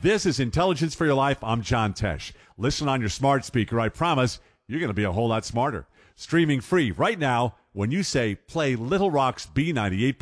This is Intelligence for Your Life. I'm John Tesh. Listen on your smart speaker. I promise you're going to be a whole lot smarter. Streaming free right now when you say play Little Rock's B98.